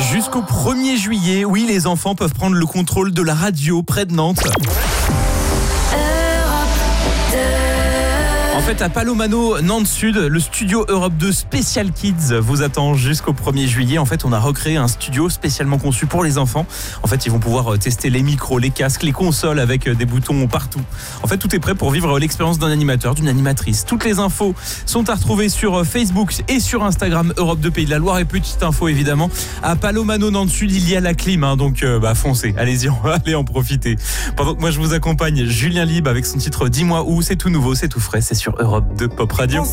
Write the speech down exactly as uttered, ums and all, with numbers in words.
Jusqu'au premier juillet, oui, les enfants peuvent prendre le contrôle de la radio près de Nantes. En fait, à Palomano, Nantes Sud, le studio Europe deux Special Kids vous attend jusqu'au premier juillet. En fait, on a recréé un studio spécialement conçu pour les enfants. En fait, ils vont pouvoir tester les micros, les casques, les consoles avec des boutons partout. En fait, tout est prêt pour vivre l'expérience d'un animateur, d'une animatrice. Toutes les infos sont à retrouver sur Facebook et sur Instagram Europe deux Pays de la Loire. Et petite info évidemment, à Palomano, Nantes Sud, il y a la clim, hein, donc euh, bah foncez, allez-y, on va aller en profiter. Pendant que moi je vous accompagne, Julien Libre avec son titre Dis-moi où, c'est tout nouveau, c'est tout frais, c'est sur Europe deux Pop Radio.